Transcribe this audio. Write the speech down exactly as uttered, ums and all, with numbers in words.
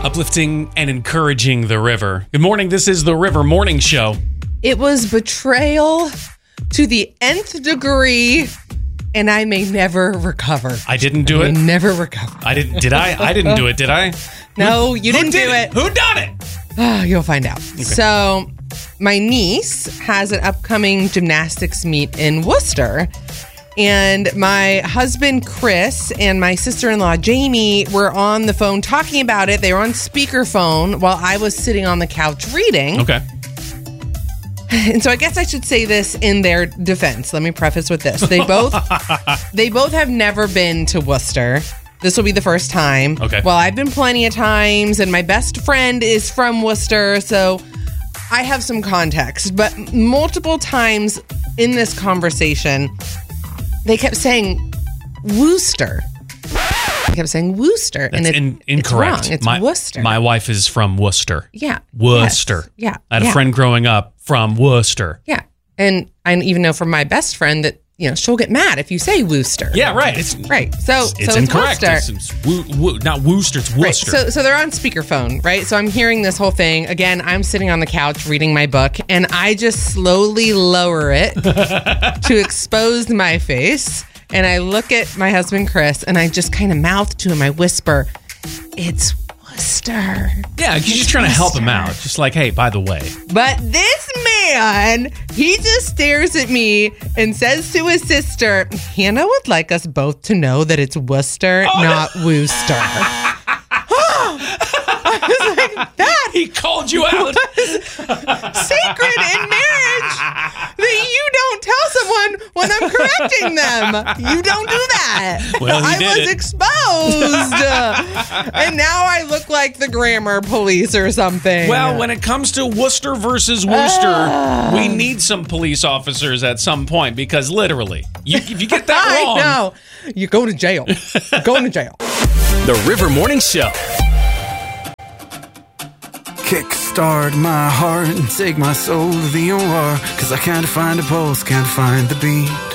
Uplifting and encouraging the river. Good morning, this is the River Morning Show. It was betrayal to the nth degree, and I may never recover. I didn't do I it. may never recover. I didn't. Did I? I didn't do it. Did I? No, you Who didn't did do it. Who done it? Oh, you'll find out. So, my niece has an upcoming gymnastics meet in Worcester. And my husband, Chris, and my sister-in-law, Jamie, were on the phone talking about it. They were on speakerphone while I was sitting on the couch reading. Okay. And so I guess I should say this in their defense. Let me preface with this. They both they both have never been to Worcester. This will be the first time. Okay. Well, I've been plenty of times, and my best friend is from Worcester, so I have some context. But multiple times in this conversation, they kept saying Worcester. They kept saying Worcester. That's and it, in, incorrect. It's wrong. It's my, Worcester. My wife is from Worcester. Yeah. Worcester. Yes. Yeah. I had yeah. a friend growing up from Worcester. Yeah. And I even know from my best friend that, you know, she'll get mad if you say Worcester. Yeah, right. It's right. So it's, it's so incorrect. It's Worcester. It's, it's woo, woo, not Worcester, it's Worcester. Right. So so they're on speakerphone, right? So I'm hearing this whole thing. Again, I'm sitting on the couch reading my book, and I just slowly lower it to expose my face. And I look at my husband, Chris, and I just kind of mouth to him. I whisper, "It's Worcester." Yeah, you're just trying to help him out. Just like, hey, by the way. But this man, he just stares at me and says to his sister, "Hannah would like us both to know that it's Worcester, oh, not no. Wooster." I was like, that He called you out. sacred in marriage that you don't tell someone when I'm correcting them. You don't do that. Well, he I did was it. exposed. And now I look like the grammar police or something. Well, when it comes to Worcester versus Worcester, Uh. we need some police officers at some point because literally, you, if you get that I wrong. know. You're going to jail. You're going to jail. The River Morning Show. Kickstart my heart and take my soul to the O R, 'cause I can't find a pulse, can't find the beat.